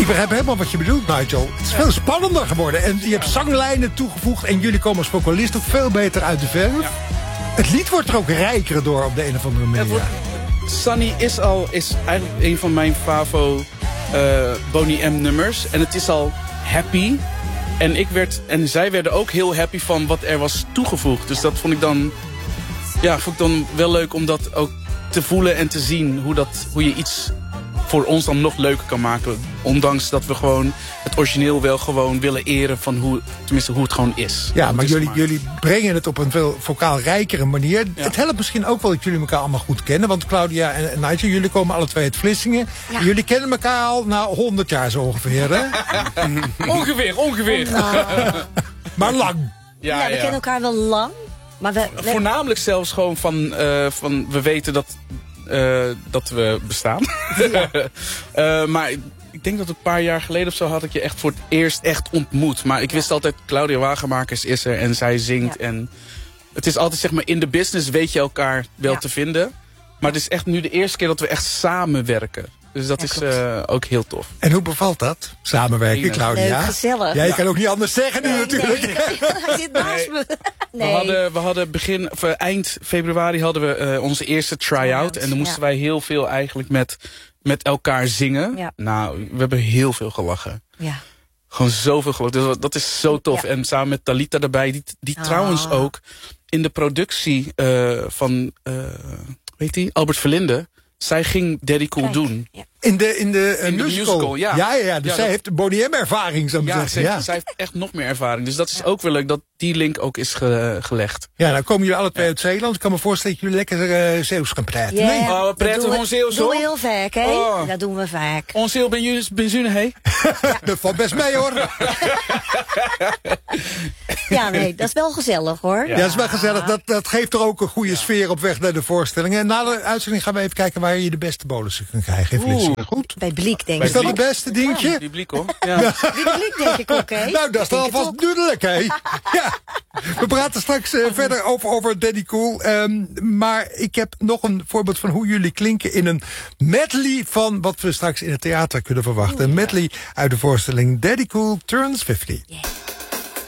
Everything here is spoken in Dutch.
Ik begrijp helemaal wat je bedoelt, Nigel. Het is veel spannender geworden. En je hebt zanglijnen toegevoegd. En jullie komen als vocalist ook veel beter uit de verf. Ja. Het lied wordt er ook rijker door op de een of andere manier. Sunny is eigenlijk een van mijn favo Boney M nummers. En het is al happy. En zij werden ook heel happy van wat er was toegevoegd. Dus dat vond ik dan wel leuk om dat ook te voelen en te zien. Hoe je iets voor ons dan nog leuker kan maken. Ondanks dat we gewoon het origineel wel gewoon willen eren van hoe het gewoon is. Ja, maar jullie brengen het op een veel vocaal rijkere manier. Ja. Het helpt misschien ook wel dat jullie elkaar allemaal goed kennen. Want Claudia en Nigel, jullie komen alle twee uit Vlissingen. Ja. Jullie kennen elkaar al 100 jaar zo ongeveer, hè? ongeveer. Maar lang. Ja, we kennen elkaar wel lang. Maar voornamelijk zelfs gewoon van we weten dat we bestaan. Ja. Maar ik denk dat een paar jaar geleden of zo had ik je echt voor het eerst echt ontmoet. Maar ik wist altijd, Claudia Wagenmakers is er en zij zingt. Ja. En het is altijd, zeg maar, in de business weet je elkaar wel te vinden. Maar het is echt nu de eerste keer dat we echt samenwerken. Dus dat is ook heel tof. En hoe bevalt dat? Samenwerken, Claudia? Leuk, gezellig. Ja, je kan ook niet anders zeggen nu natuurlijk. Nee. Hij zit naast me. Nee. We hadden eind februari hadden we onze eerste try-out. En dan moesten wij heel veel eigenlijk met elkaar zingen. Ja. Nou, we hebben heel veel gelachen. Ja. Gewoon zoveel gelachen. Dus dat is zo tof. Ja. En samen met Talita erbij, die trouwens ook in de productie van Albert Verlinde. Zij ging Daddy Cool doen. Ja. In de musical. Ja. Dus zij heeft Boney M-ervaring, zou ik zeggen. Zij heeft echt nog meer ervaring. Dus dat is ook wel leuk dat die link ook is gelegd. Ja, dan komen jullie alle twee uit Zeeland. Ik kan me voorstellen dat jullie lekker Zeeuws gaan praten. Ja, nee? We praten gewoon Zeeuws. Dat doen we heel vaak, hè? Dat doen we vaak. Ons heel benzine, hé? Dat valt best mee, hoor. Ja, nee, dat is wel gezellig, hoor. Ja, dat is wel gezellig. Dat geeft er ook een goede sfeer op weg naar de voorstellingen. En na de uitzending gaan we even kijken waar je de beste bolussen kan krijgen. Goed. Bij Bliek, denk ik. Is dat het beste dingetje? Die Bliek, hoor. Ja. Die Bliek, denk ik ook, hè? Nou, dat is dan alvast duidelijk, hè? Ja. We praten straks verder over Daddy Cool. Maar ik heb nog een voorbeeld van hoe jullie klinken in een medley van wat we straks in het theater kunnen verwachten. Een medley uit de voorstelling Daddy Cool Turns 50. Yeah.